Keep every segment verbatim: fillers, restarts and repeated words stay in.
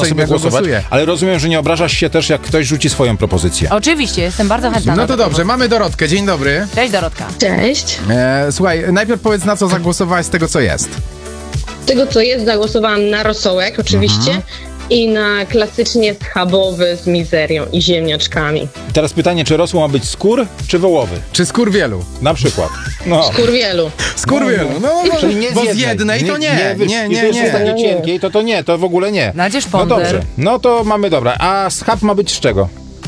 co sobie innego głosować. głosuje. Ale rozumiem, że nie obrażasz się też, jak ktoś rzuci swoją propozycję. Oczywiście, jestem bardzo chętna. No na to taką- dobrze, mamy Dorotkę, dzień dobry. Cześć Dorotka. Cześć. E, słuchaj, najpierw powiedz, na co zagłosowałaś z tego, co jest. Z tego co jest, zagłosowałam na rosołek oczywiście Mhm. i na klasycznie schabowy z mizerią i ziemniaczkami. Teraz pytanie, czy rosół ma być skór, czy wołowy? Czy skurwielu? Na przykład. No. Kurwielu. Skurwielu, no, no, Czyli nie z bo z jednej. jednej to nie, wiesz, nie, i nie, to jest nie. takie cienkiej, to to nie, to w ogóle nie. Nadzież No ponder. dobrze, no to mamy dobra. A schab ma być z czego?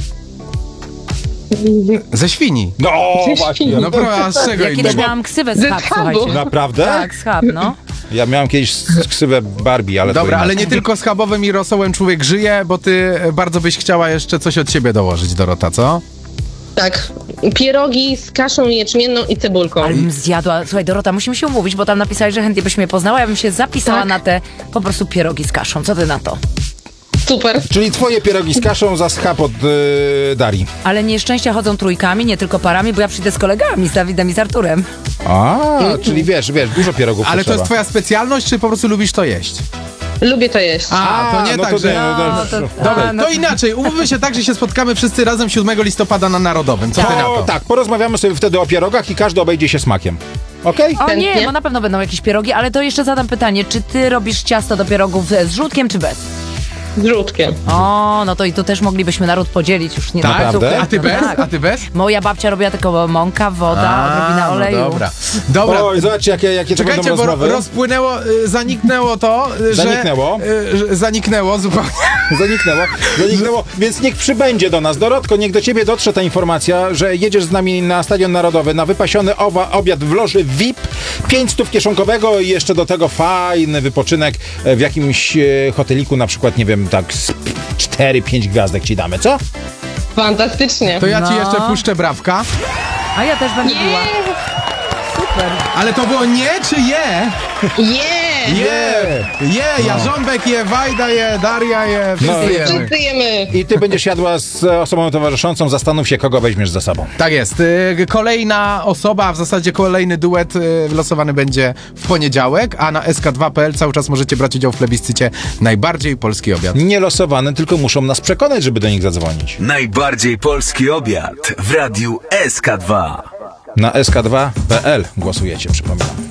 Ze świni. No Ze właśnie. świni. No proszę, a z czego Ja kiedyś innego? miałam ksywę Ze schab, schabu. słuchajcie. Naprawdę? Tak, schab, no. Ja miałem kiedyś ksywę Barbie, ale to Dobra, ale inaczej. nie tylko schabowym i rosołem człowiek żyje, bo ty bardzo byś chciała jeszcze coś od siebie dołożyć, Dorota, co? Tak. Pierogi z kaszą jęczmienną i cebulką. Ale bym zjadła. Słuchaj, Dorota, musimy się umówić, bo tam napisałeś, że chętnie byś mnie poznała. Ja bym się zapisała Tak. na te po prostu pierogi z kaszą. Co ty na to? Super. Czyli twoje pierogi z kaszą za schab od yy, Darii. Ale nieszczęścia chodzą trójkami, nie tylko parami, bo ja przyjdę z kolegami, z Dawidem i z Arturem. A, czyli wiesz, wiesz, dużo pierogów Ale to potrzeba. jest twoja specjalność, czy po prostu lubisz to jeść? Lubię to jeść. A, to nie no tak, to że... nie, no to- No, to, Dobra, a, no to inaczej. Umówmy się tak, że się spotkamy wszyscy razem siódmego listopada na Narodowym. Co ty na O, to? tak, porozmawiamy sobie wtedy o pierogach i każdy obejdzie się smakiem. Okej? O nie, Chętnie. bo na pewno będą jakieś pierogi, ale to jeszcze zadam pytanie, czy ty robisz ciasto do pierogów z żółtkiem, czy bez? Z żółtkiem. O, no to i tu też moglibyśmy naród podzielić już nie Tak? na cukier. A ty No bez? tak. A ty bez? Moja babcia robiła tylko mąka, woda, odrobina no oleju. dobra. Dobra. Oj, zobaczcie, jakie, jakie to Czekajcie, będą bo rozmowy. rozpłynęło, y, zaniknęło to, y, że... Zaniknęło? y, że zaniknęło zupełnie. Zaniknęło, zaniknęło, więc niech przybędzie do nas. Dorotko, niech do ciebie dotrze ta informacja, że jedziesz z nami na Stadion Narodowy, na wypasiony owa, obiad w loży V I P, pięć stów kieszonkowego i jeszcze do tego fajny wypoczynek w jakimś e, hoteliku, na przykład, nie wiem, tak z cztery pięć gwiazdek ci damy, co? Fantastycznie. To ja ci No. jeszcze puszczę brawka. A ja też będę biła. Super. Ale to było nie czy je? Yeah! Je! Je! Jarząbek je, Wajda je, Daria je, wszyscy No. jemy. Wszyscy jemy. I ty będziesz jadła z osobą towarzyszącą, zastanów się, kogo weźmiesz ze sobą. Tak jest. Y, Kolejna osoba, a w zasadzie kolejny duet y, wylosowany będzie w poniedziałek, a na S K dwa kropka P L cały czas możecie brać udział w plebiscycie Najbardziej Polski Obiad. Nie losowane, tylko muszą nas przekonać, żeby do nich zadzwonić. Najbardziej polski obiad w radiu S K dwa. Na S K dwa kropka P L głosujecie, przypominam.